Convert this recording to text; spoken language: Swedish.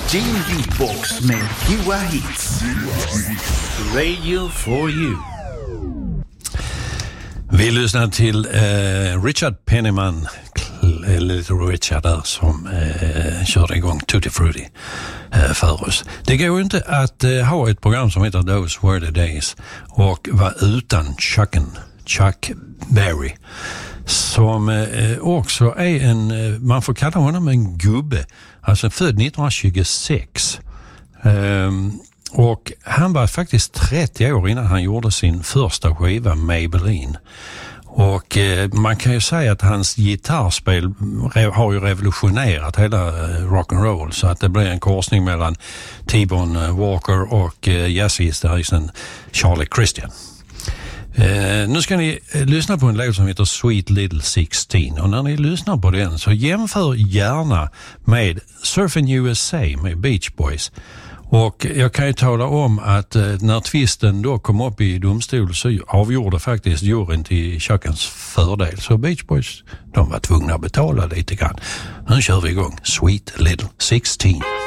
Gene Jukebox med Hua Hits. Radio for you. Vi lyssnar till Richard Penniman, Little Richard där, som körde igång Tutti Frutti för oss. Det går ju inte att ha ett program som heter Those Were the Days och vara utan Chuck Berry, som också är man får kalla honom en gubbe, alltså född 1926. Och han var faktiskt 30 år innan han gjorde sin första skiva Maybelline. Och man kan ju säga att hans gitarrspel har ju revolutionerat hela rock'n'roll, så att det blir en korsning mellan T-Bone Walker och jazzgitarristen Charlie Christian. Nu ska ni lyssna på en låt som heter Sweet Little 16, och när ni lyssnar på den så jämför gärna med Surfing USA med Beach Boys. Och jag kan ju tala om att när tvisten då kom upp i domstol så avgjorde faktiskt juryn till Chuckens fördel. Så Beach Boys, de var tvungna att betala lite grann. Nu kör vi igång Sweet Little 16.